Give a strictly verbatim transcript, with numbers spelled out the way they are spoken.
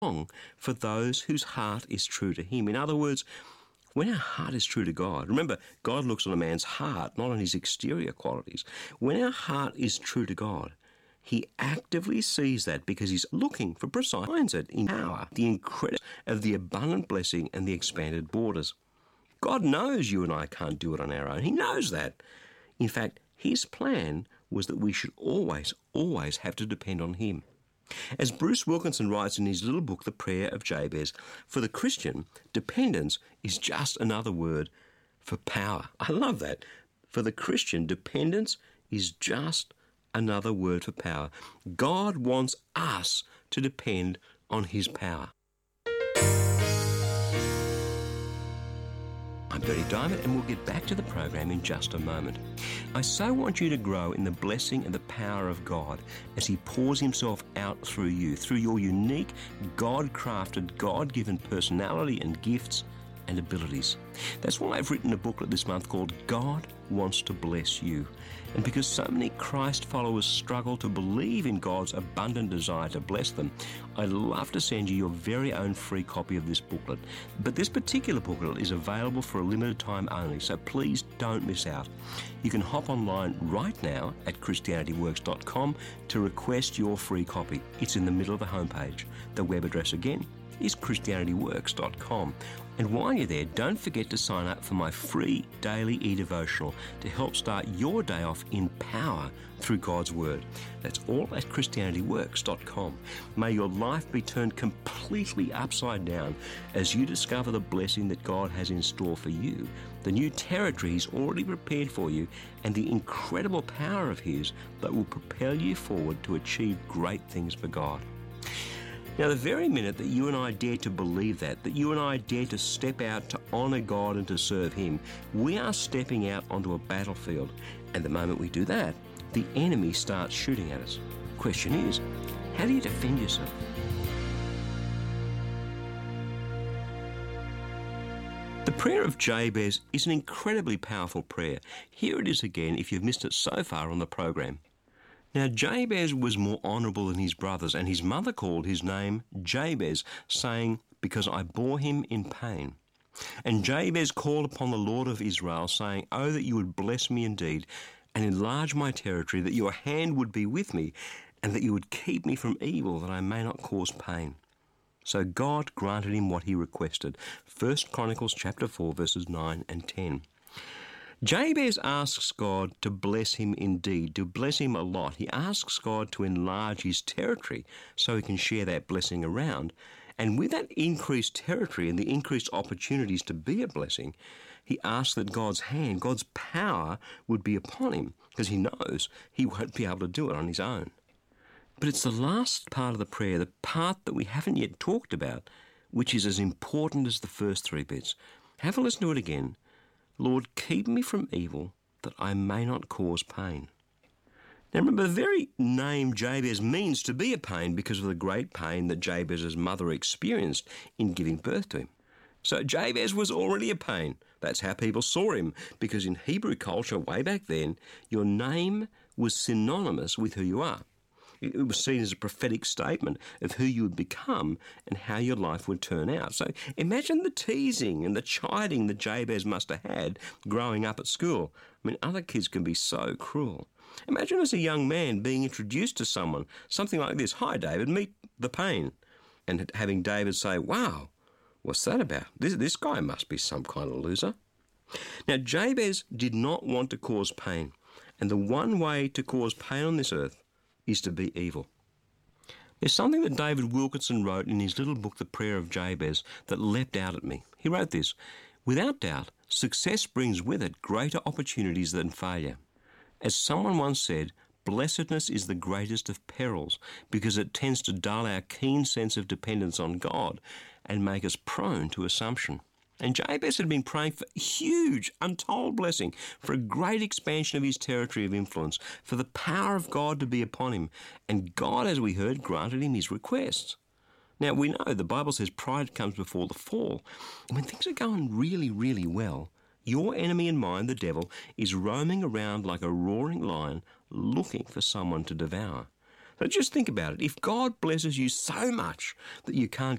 for those whose heart is true to him. In other words, when our heart is true to God, remember, God looks on a man's heart, not on his exterior qualities. When our heart is true to God, he actively sees that because he's looking for precise signs it in power, the incredible of the abundant blessing and the expanded borders. God knows you and I can't do it on our own. He knows that. In fact, his plan was that we should always, always have to depend on him. As Bruce Wilkinson writes in his little book, The Prayer of Jabez, for the Christian, dependence is just another word for power. I love that. For the Christian, dependence is just another word for power. God wants us to depend on his power. I'm Bertie Diamond, and we'll get back to the program in just a moment. I so want you to grow in the blessing and the power of God as he pours himself out through you, through your unique, God-crafted, God-given personality and gifts and abilities. That's why I've written a booklet this month called God Wants to Bless You. And because so many Christ followers struggle to believe in God's abundant desire to bless them, I'd love to send you your very own free copy of this booklet. But this particular booklet is available for a limited time only, so please don't miss out. You can hop online right now at Christianity Works dot com to request your free copy. It's in the middle of the homepage. The web address again is Christianity Works dot com. And while you're there, don't forget to sign up for my free daily e-devotional to help start your day off in power through God's Word. That's all at Christianity Works dot com. May your life be turned completely upside down as you discover the blessing that God has in store for you, the new territory He's already prepared for you, and the incredible power of His that will propel you forward to achieve great things for God. Now, the very minute that you and I dare to believe that, that you and I dare to step out to honour God and to serve Him, we are stepping out onto a battlefield. And the moment we do that, the enemy starts shooting at us. Question is, how do you defend yourself? The prayer of Jabez is an incredibly powerful prayer. Here it is again if you've missed it so far on the program. Now, Jabez was more honourable than his brothers, and his mother called his name Jabez, saying, because I bore him in pain. And Jabez called upon the Lord of Israel, saying, Oh, that you would bless me indeed, and enlarge my territory, that your hand would be with me, and that you would keep me from evil, that I may not cause pain. So God granted him what he requested. First Chronicles chapter four, verses nine and ten. Jabez asks God to bless him indeed, to bless him a lot. He asks God to enlarge his territory so he can share that blessing around. And with that increased territory and the increased opportunities to be a blessing, he asks that God's hand, God's power would be upon him, because he knows he won't be able to do it on his own. But it's the last part of the prayer, the part that we haven't yet talked about, which is as important as the first three bits. Have a listen to it again. Lord, keep me from evil, that I may not cause pain. Now remember, the very name Jabez means to be a pain because of the great pain that Jabez's mother experienced in giving birth to him. So Jabez was already a pain. That's how people saw him, because in Hebrew culture way back then, your name was synonymous with who you are. It was seen as a prophetic statement of who you would become and how your life would turn out. So imagine the teasing and the chiding that Jabez must have had growing up at school. I mean, other kids can be so cruel. Imagine as a young man being introduced to someone, something like this, Hi David, meet the pain. And having David say, Wow, what's that about? This, this guy must be some kind of loser. Now, Jabez did not want to cause pain. And the one way to cause pain on this earth is to be evil. There's something that David Wilkinson wrote in his little book, The Prayer of Jabez, that leapt out at me. He wrote this, Without doubt, success brings with it greater opportunities than failure. As someone once said, blessedness is the greatest of perils because it tends to dull our keen sense of dependence on God and make us prone to assumption. And Jabez had been praying for huge, untold blessing, for a great expansion of his territory of influence, for the power of God to be upon him. And God, as we heard, granted him his requests. Now, we know the Bible says pride comes before the fall. And when things are going really, really well, your enemy and mine, the devil, is roaming around like a roaring lion looking for someone to devour. So just think about it. If God blesses you so much that you can't